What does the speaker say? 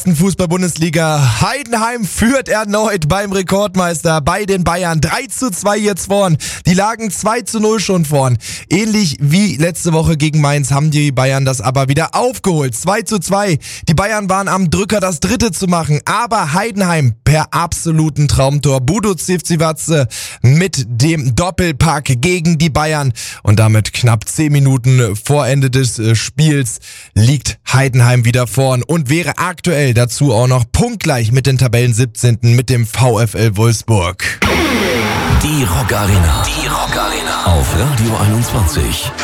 Fußball-Bundesliga. Heidenheim führt erneut beim Rekordmeister bei den Bayern. 3:2 jetzt vorn. Die lagen 2:0 schon vorn. Ähnlich wie letzte Woche gegen Mainz haben die Bayern das aber wieder aufgeholt. 2:2. Die Bayern waren am Drücker, das dritte zu machen. Aber Heidenheim per absoluten Traumtor. Budo Civcivatze mit dem Doppelpack gegen die Bayern. Und damit knapp 10 Minuten vor Ende des Spiels liegt Heidenheim wieder vorn und wäre aktuell dazu auch noch punktgleich mit den Tabellen 17. mit dem VfL Wolfsburg. Die Rock Arena. Die Rock Arena. Auf Radio 21.